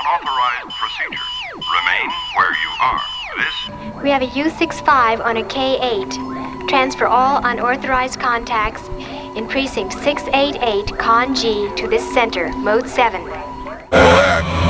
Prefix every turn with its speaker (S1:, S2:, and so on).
S1: unauthorized procedure. Remain where you are. This...
S2: We have a U65 on a K8. Transfer all unauthorized contacts in precinct 688 Con G to this center, mode 7.